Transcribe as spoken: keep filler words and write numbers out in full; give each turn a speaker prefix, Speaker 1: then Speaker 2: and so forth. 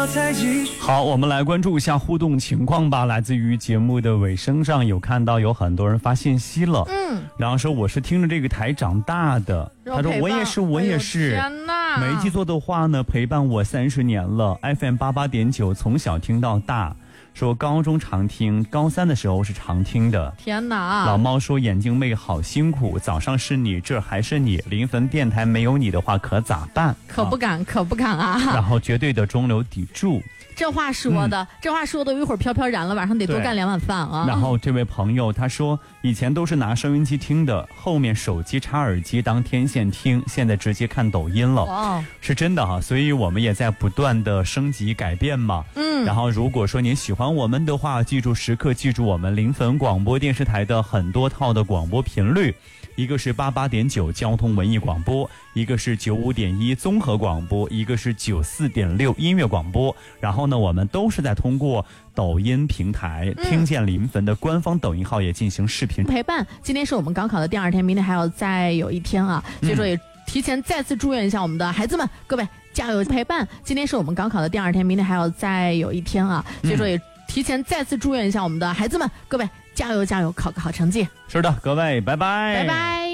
Speaker 1: 我才继续。
Speaker 2: 好，我们来关注一下互动情况吧。来自于节目的尾声上，有看到有很多人发信息了，嗯，然后说我是听着这个台长大的，他说我也是，我也是，
Speaker 3: 哎、天哪，
Speaker 2: 没记错的话呢，陪伴我三十年了 ，F M 八八点九，从小听到大。说高中常听，高三的时候是常听的。
Speaker 3: 天哪！
Speaker 2: 老猫说眼镜妹好辛苦，早上是你，这还是你，临汾电台没有你的话可咋办？
Speaker 3: 可不敢，啊、可不敢啊！
Speaker 2: 然后绝对的中流砥柱。
Speaker 3: 这话说的、嗯，这话说的，一会儿飘飘然了，晚上得多干两碗饭啊。
Speaker 2: 然后这位朋友他说，以前都是拿收音机听的，后面手机插耳机当天线听，现在直接看抖音了。哇，是真的哈，所以我们也在不断的升级改变嘛。嗯，然后如果说您喜欢我们的话，记住时刻记住我们临汾广播电视台的很多套的广播频率。一个是八八点九交通文艺广播，一个是九五点一综合广播，一个是九四点六音乐广播。然后呢，我们都是在通过抖音平台、嗯、听见临汾的官方抖音号也进行视频
Speaker 3: 陪伴。今天是我们高考的第二天，明天还要再有一天啊，所以说也提前再次祝愿一下我们的孩子们，各位加油陪伴。今天是我们高考的第二天，明天还要再有一天啊，所以说也提前再次祝愿一下我们的孩子们，各位加油加油，考个好成绩。
Speaker 2: 是的，各位拜拜
Speaker 3: 拜拜。